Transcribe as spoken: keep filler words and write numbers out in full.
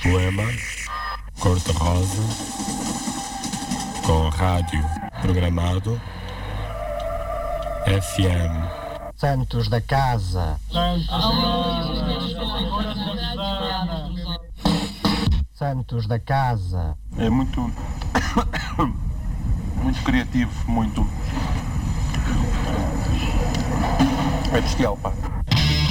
Poema cor-de-rosa com rádio programado F M. Santos da Casa. Santos da Casa. É muito muito criativo, muito é bestial, pá.